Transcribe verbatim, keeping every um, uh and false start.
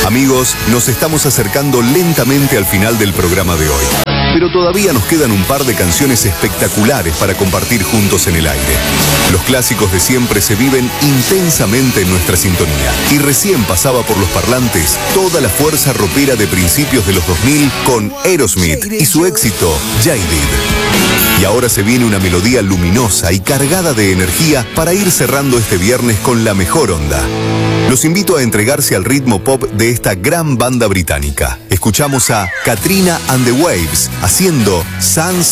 Amigos, nos estamos acercando lentamente al final del programa de hoy. Pero todavía nos quedan un par de canciones espectaculares para compartir juntos en el aire. Los clásicos de siempre se viven intensamente en nuestra sintonía. Y recién pasaba por los parlantes toda la fuerza rockera de principios de los dos mil con Aerosmith y su éxito Jaded. Y ahora se viene una melodía luminosa y cargada de energía para ir cerrando este viernes con la mejor onda. Los invito a entregarse al ritmo pop de esta gran banda británica. Escuchamos a Katrina and the Waves haciendo Suns